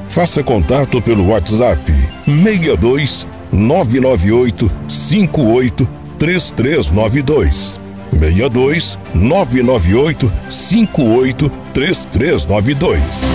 Faça contato pelo WhatsApp 62 998 58 3392. 62 998 58 3392.